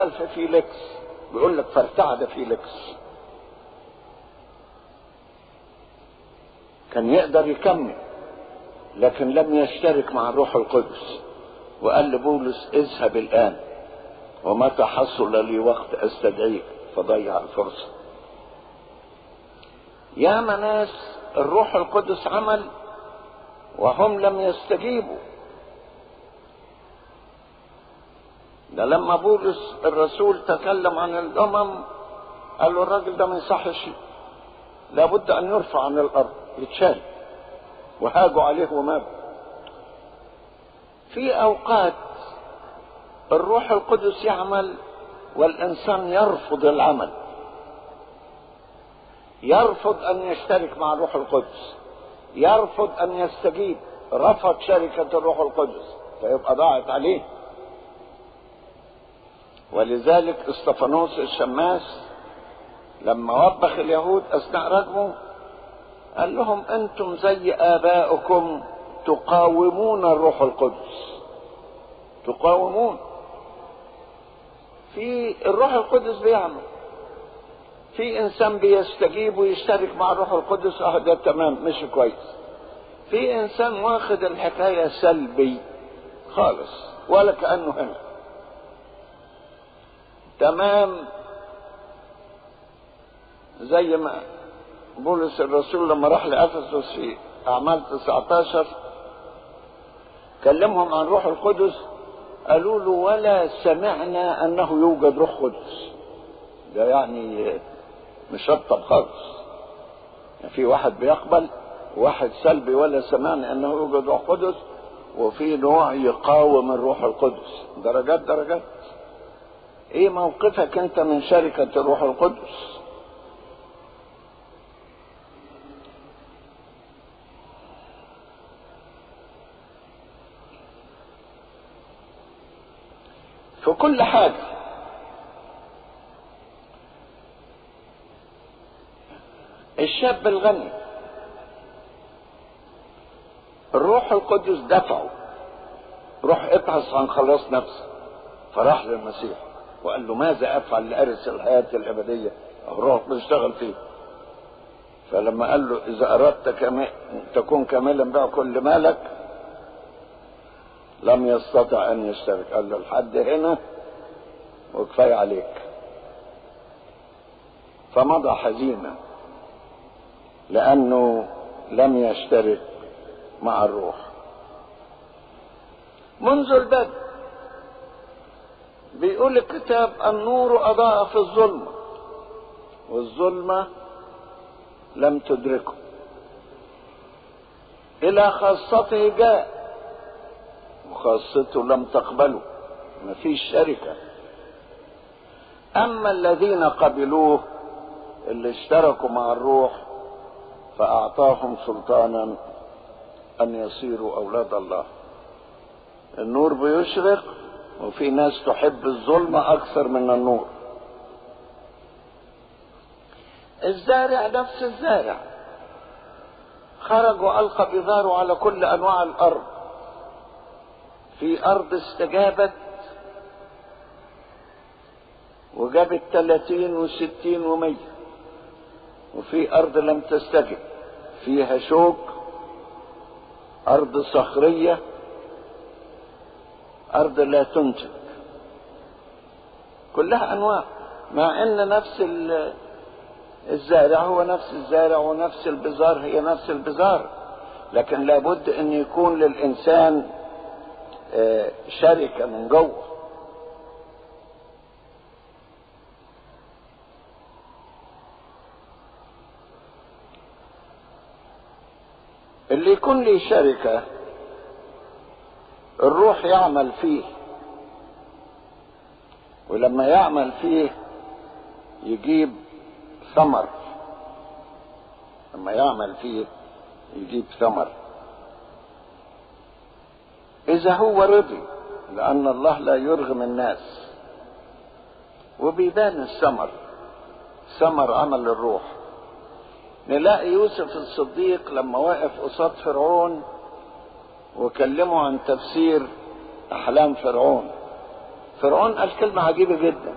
في فيليكس، بيقول لك فارتعد فيليكس، كان يقدر يكمل لكن لم يشترك مع الروح القدس، وقال لبولس اذهب الآن ومتى حصل لي وقت استدعيك، فضيع الفرصة. يا ناس الروح القدس عمل وهم لم يستجيبوا. ده لما بولس الرسول تكلم عن الأمم قال له الراجل ده ما يصحش، لابد أن يرفع عن الأرض، يتشال، وهاجوا عليه ومات. في أوقات الروح القدس يعمل والإنسان يرفض العمل، يرفض أن يشترك مع الروح القدس، يرفض أن يستجيب، رفض شركة الروح القدس، فيبقى ضاعت عليه. ولذلك استفانوس الشماس لما وبخ اليهود أثناء رجمه قال لهم أنتم زي آبائكم تقاومون الروح القدس، تقاومون. في الروح القدس بيعمل، في إنسان بيستجيب ويشترك مع الروح القدس، ده تمام مش كويس. في إنسان واخد الحكاية سلبي خالص ولا كأنه هنا تمام. زي ما بولس الرسول لما راح لأفسس في أعمال 19 كلمهم عن روح القدس، قالوا له ولا سمعنا أنه يوجد روح قدس. ده يعني مشطب خالص، يعني في واحد بيقبل وواحد سلبي، ولا سمعنا أنه يوجد روح قدس، وفي نوع يقاوم الروح القدس. درجات درجات. ايه موقفك انت من شركة الروح القدس؟ في كل حاجة. الشاب الغني الروح القدس دفعه، روح ابحث عن خلاص نفسك، فراح للمسيح وقال له ماذا افعل لارث الحياة الابدية؟ الروح بيشتغل فيه. فلما قال له اذا اردت تكون كاملا بيع كل مالك، لم يستطع ان يشترك. قال له لحد هنا وكفاية عليك. فمضى حزينا لانه لم يشترك مع الروح. منذ البدء بيقول الكتاب النور اضاء في الظلمة والظلمة لم تدركه، الى خاصته جاء وخاصته لم تقبله، مفيش شركة. اما الذين قبلوه اللي اشتركوا مع الروح فاعطاهم سلطانا ان يصيروا اولاد الله. النور بيشرق وفي ناس تحب الظلمة اكثر من النور. الزارع نفس الزارع خرج والقى بذاره على كل انواع الارض. في ارض استجابت وجابت 30 و60 و100، وفي ارض لم تستجب فيها شوك، ارض صخرية، ارض لا تنتج، كلها انواع. مع ان نفس الزارع هو نفس الزارع ونفس البذار هي نفس البذار، لكن لابد ان يكون للانسان شركة من جوه. اللي يكون لي شركة الروح يعمل فيه، ولما يعمل فيه يجيب ثمر. لما يعمل فيه يجيب ثمر إذا هو رضي، لأن الله لا يرغم الناس. وبيبان الثمر، ثمر عمل الروح. نلاقي يوسف الصديق لما وقف قصاد فرعون وكلمه عن تفسير أحلام فرعون، فرعون قال كلمة عجيبة جدا،